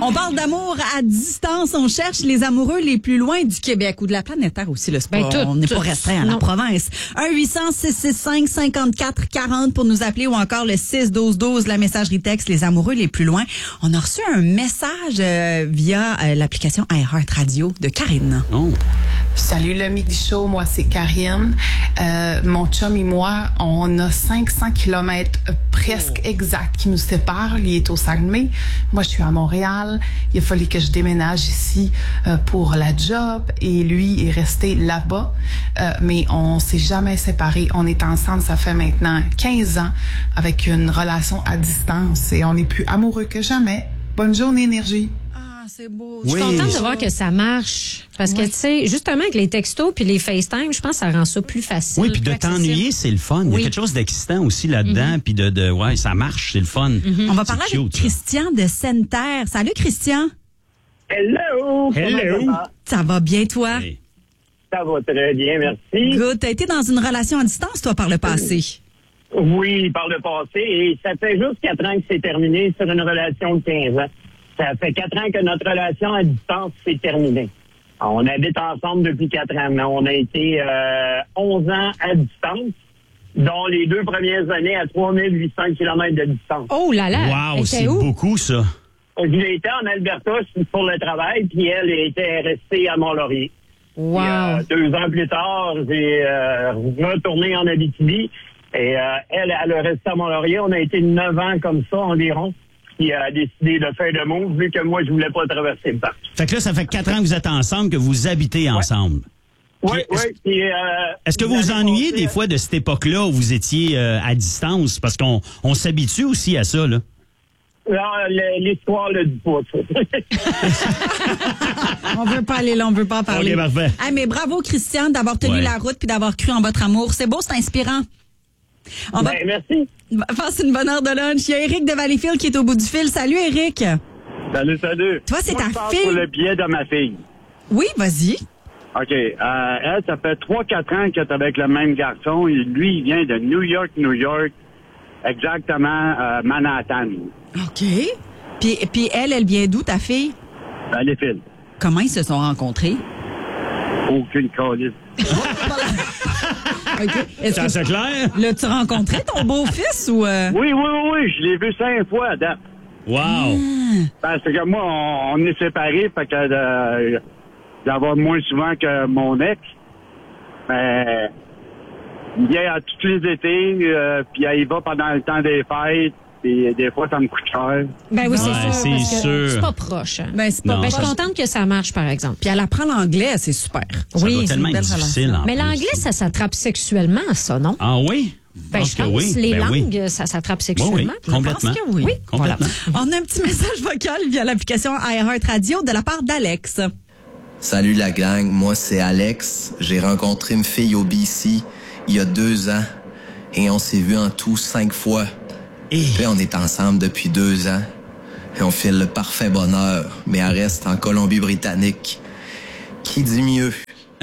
On parle d'amour à distance. On cherche les amoureux les plus loin du Québec ou de la planète Terre aussi. Là, on n'est pas restreint à la province. 1-800-665-5440 pour nous appeler ou encore le 6-12-12, la messagerie texte, les amoureux les plus loin. On a reçu un message via l'application iHeartRadio de Karine. Oh. Salut le Midi Show, moi c'est Karine. Mon chum et moi, on a 500 kilomètres presque exacts qui nous séparent. Lui est au Saguenay, moi je suis à Montréal. Il a fallu que je déménage ici pour la job et lui est resté là-bas. Mais on s'est jamais séparés. On est ensemble, ça fait maintenant 15 ans avec une relation à distance et on est plus amoureux que jamais. Bonne journée, Énergie. C'est beau. Je suis contente de voir que ça marche. Parce que, tu sais, justement, avec les textos puis les FaceTime, je pense que ça rend ça plus facile. Oui, puis de t'ennuyer, c'est le fun. Il y a quelque chose d'excitant aussi là-dedans. Puis ouais, ça marche, c'est le fun. On va parler avec Christian de Sainte-Terre. Salut, Christian. Hello. Hello. Ça va bien, toi? Hey. Ça va très bien, merci. Good. T'as été dans une relation à distance, toi, par le passé? Oui, par le passé. Et ça fait juste 4 ans que c'est terminé sur une relation de 15 ans. Ça fait 4 ans que notre relation à distance s'est terminée. On habite ensemble depuis 4 ans, mais on a été 11 ans à distance, dont les 2 premières années à 3800 km de distance. Oh là là! Wow, c'est beaucoup, ça. J'ai été en Alberta pour le travail, puis elle était restée à Mont-Laurier. Wow! Puis, 2 ans plus tard, j'ai retourné en Abitibi, et elle a resté à Mont-Laurier. On a été 9 ans comme ça environ. Qui a décidé de faire le move, vu que moi, je voulais pas traverser le parc. Fait que là, ça fait 4 ans que vous êtes ensemble, que vous habitez ensemble. Oui, oui. Est-ce que vous vous ennuyez des fois de cette époque-là où vous étiez à distance? Parce qu'on s'habitue aussi à ça, là. Non, l'histoire le dit pas, ça. On veut pas aller là, on veut pas en parler. OK, parfait. Hey, mais bravo, Christian, d'avoir tenu la route puis d'avoir cru en votre amour. C'est beau, c'est inspirant. Merci. Passe une bonne heure de lunch. Il y a Eric de Valleyfield qui est au bout du fil. Salut, Eric. Salut. Toi, c'est ta fille. Pour le billet de ma fille. Oui, vas-y. OK. Elle, ça fait 3-4 ans qu'elle est avec le même garçon. Et lui, il vient de New York, exactement Manhattan. OK. Puis elle vient d'où, ta fille? Valleyfield. Comment ils se sont rencontrés? Aucune calice. OK. Ça, c'est clair? L'as-tu rencontré, ton beau-fils, ou... Oui. Je l'ai vu 5 fois à date. Wow! Parce que moi, on est séparés, fait que d'avoir moins souvent que mon ex. Mais il vient à tous les étés, puis il va pendant le temps des fêtes. Et des fois, ça me coûte cher. Ben oui, c'est Ouais, sûr. Parce c'est que sûr. c'est pas proche. Hein. Ben, c'est pas Non, Ben, je suis ça- contente que ça marche, par exemple. Puis elle apprend l'anglais, c'est super. Ça doit c'est tellement une être belle difficile, relation. en Mais plus. l'anglais, ça s'attrape sexuellement, ça, non? Ah oui? Ben, je que pense oui. que les Ben oui. langues, ça s'attrape Oui, sexuellement. oui, Je pense complètement. que oui. Voilà. Complètement. On a un petit message vocal via l'application iHeartRadio de la part d'Alex. Salut la gang, moi c'est Alex. J'ai rencontré une fille au BC il y a 2 ans et on s'est vu en tout 5 fois. Et Puis on est ensemble depuis 2 ans et on file le parfait bonheur, mais elle reste en Colombie-Britannique. Qui dit mieux?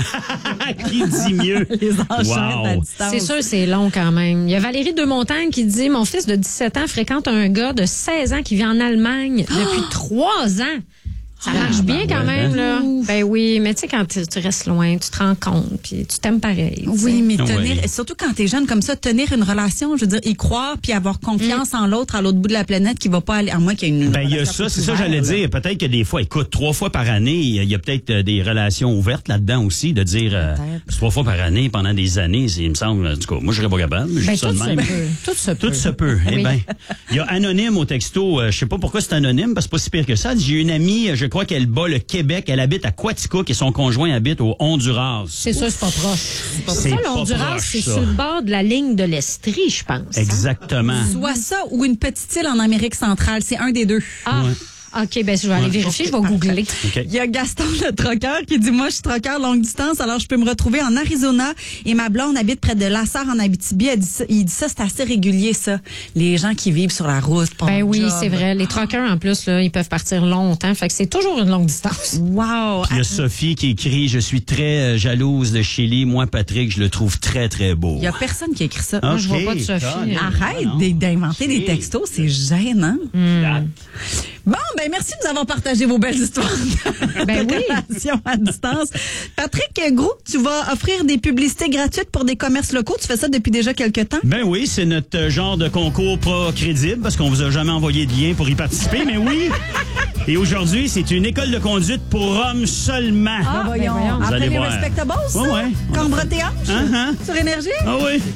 qui dit mieux? Les enchaînes à Wow. distance. C'est sûr, c'est long quand même. Il y a Valérie Demontagne qui dit « Mon fils de 17 ans fréquente un gars de 16 ans qui vit en Allemagne depuis 3 ans. » Ça marche bien quand même, là. Ben oui, mais tu sais, quand tu restes loin, tu te rends compte, puis tu t'aimes pareil. tu sais. Oui, mais tenir, Oui. surtout quand t'es jeune comme ça, tenir une relation, je veux dire, y croire puis avoir confiance en l'autre à l'autre bout de la planète qui va pas aller, à moins qu'il y ait une. Ben, il y a relation ça, c'est ça, ouverte, j'allais là. dire. Peut-être que des fois, écoute, 3 fois par année, il y a peut-être des relations ouvertes là-dedans aussi, de dire 3 fois par année pendant des années, il me semble, en tout cas, moi, je serais pas capable. Je Ben, dis ça tout de se même. peut. Tout se peut. Tout se peut. Eh Oui. ben, il y a Anonyme au texto. Je sais pas pourquoi c'est anonyme, parce que c'est pas si pire que ça. J'ai une amie, je crois qu'elle bat le Québec. Elle habite à Quaticook et son conjoint habite au Honduras. C'est sûr, c'est pas proche. C'est Ça, pas l'Honduras, proche, c'est ça. sur le bord de la ligne de l'Estrie, je pense. Exactement. Soit ça ou une petite île en Amérique centrale, c'est un des deux. Ah, OK, ben je vais aller vérifier, je vais googler. OK. Il y a Gaston le troqueur qui dit moi je suis troqueur longue distance alors je peux me retrouver en Arizona et ma blonde habite près de Lassar en Abitibi. Il dit ça c'est assez régulier ça. Les gens qui vivent sur la route. pour Ben leur oui, job. c'est vrai. Les truckers, en plus, là, ils peuvent partir longtemps. Fait que c'est toujours une longue distance. Wow. Puis il y a Sophie qui écrit « Je suis très jalouse de Shelly. Moi, Patrick, je le trouve très, très beau. Il y a personne qui a écrit ça. Moi, je vois OK. pas de Sophie. Ah, Arrête non. d'inventer des textos, c'est gênant. Bon, ben Ben, merci de nous avoir partagé vos belles histoires Ben de oui. relations à distance. Patrick Gros, tu vas offrir des publicités gratuites pour des commerces locaux. Tu fais ça depuis déjà quelques temps? Ben oui, c'est notre genre de concours pas crédible parce qu'on vous a jamais envoyé de lien pour y participer, mais oui. Et aujourd'hui, c'est une école de conduite pour hommes seulement. Voyons. voyons. Vous Après allez les voir. Respectables, ça? Ouais. Cambre Théâtre? Sur Énergie? Ah oui.